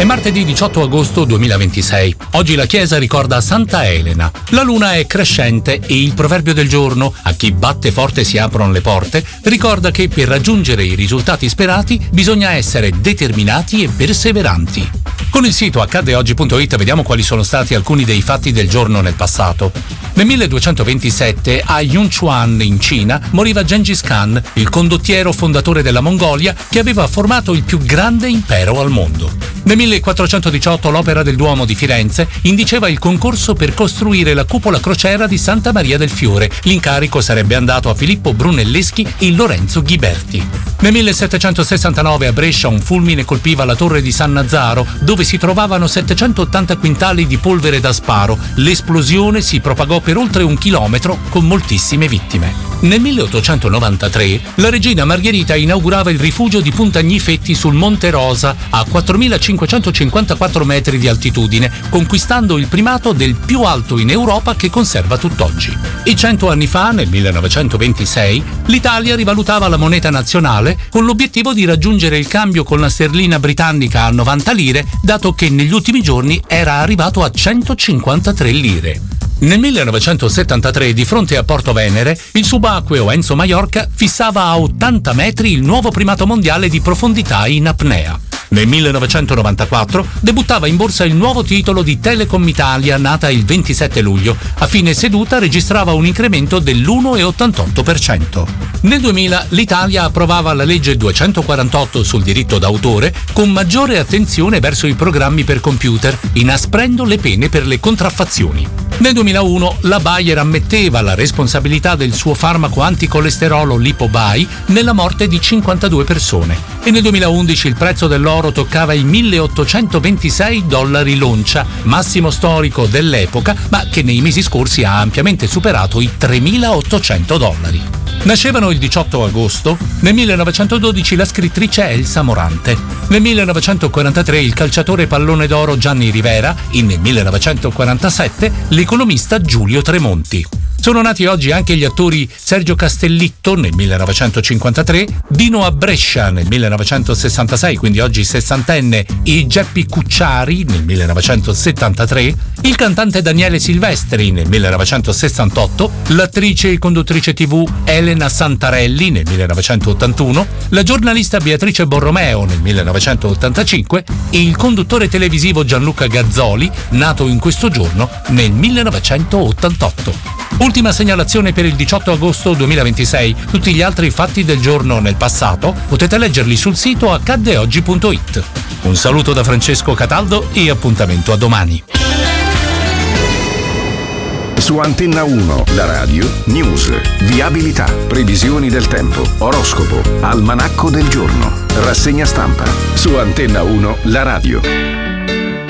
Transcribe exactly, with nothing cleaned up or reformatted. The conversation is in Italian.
È martedì diciotto agosto duemilaventisei. Oggi la chiesa ricorda Santa Elena. La luna è crescente e il proverbio del giorno, a chi batte forte si aprono le porte, ricorda che per raggiungere i risultati sperati bisogna essere determinati e perseveranti. Con il sito accade oggi punto it vediamo quali sono stati alcuni dei fatti del giorno nel passato. Nel milleduecentoventisette a Yunchuan, in Cina, moriva Gengis Khan, il condottiero fondatore della Mongolia che aveva formato il più grande impero al mondo. Nel millequattrocentodiciotto l'Opera del Duomo di Firenze indiceva il concorso per costruire la cupola crociera di Santa Maria del Fiore. L'incarico sarebbe andato a Filippo Brunelleschi e Lorenzo Ghiberti. Nel millesettecentosessantanove a Brescia un fulmine colpiva la torre di San Nazzaro, dove si trovavano settecentottanta quintali di polvere da sparo. L'esplosione si propagò per oltre un chilometro con moltissime vittime. Nel milleottocentonovantatré la regina Margherita inaugurava il rifugio di Puntagnifetti sul Monte Rosa a quattromilacinquecentocinquantaquattro metri di altitudine, conquistando il primato del più alto in Europa che conserva tutt'oggi. E cento anni fa, nel millenovecentoventisei, l'Italia rivalutava la moneta nazionale con l'obiettivo di raggiungere il cambio con la sterlina britannica a novanta lire, dato che negli ultimi giorni era arrivato a centocinquantatré lire. Nel millenovecentosettantatré, di fronte a Porto Venere, il subacqueo Enzo Maiorca fissava a ottanta metri il nuovo primato mondiale di profondità in apnea. Nel millenovecentonovantaquattro debuttava in borsa il nuovo titolo di Telecom Italia, nata il ventisette luglio. A fine seduta registrava un incremento dell'uno virgola ottantotto per cento. Nel duemila l'Italia approvava la legge duecentoquarantotto sul diritto d'autore con maggiore attenzione verso i programmi per computer, inasprendo le pene per le contraffazioni. Nel duemilauno la Bayer ammetteva la responsabilità del suo farmaco anticolesterolo Lipobai nella morte di cinquantadue persone. E nel duemilaundici il prezzo dell'oro toccava i milleottocentoventisei dollari l'oncia, massimo storico dell'epoca, ma che nei mesi scorsi ha ampiamente superato i tremilaottocento dollari. Nascevano il diciotto agosto, nel millenovecentododici la scrittrice Elsa Morante, nel millenovecentoquarantatré il calciatore pallone d'oro Gianni Rivera e nel millenovecentoquarantasette l'economista Giulio Tremonti. Sono nati oggi anche gli attori Sergio Castellitto nel millenovecentocinquantatré, Dino a Brescia nel millenovecentosessantasei, quindi oggi sessantenne, e Geppi Cucciari nel millenovecentosettantatré, il cantante Daniele Silvestri nel millenovecentosessantotto, l'attrice e conduttrice tivù Elena Santarelli nel millenovecentottantuno, la giornalista Beatrice Borromeo nel millenovecentottantacinque e il conduttore televisivo Gianluca Gazzoli, nato in questo giorno nel millenovecentottantotto. Ultima segnalazione per il diciotto agosto duemilaventisei. Tutti gli altri fatti del giorno nel passato potete leggerli sul sito accade oggi punto it. Un saluto da Francesco Cataldo e appuntamento a domani. Su Antenna uno, la radio, news, viabilità, previsioni del tempo, oroscopo, almanacco del giorno, rassegna stampa. Su Antenna uno, la radio.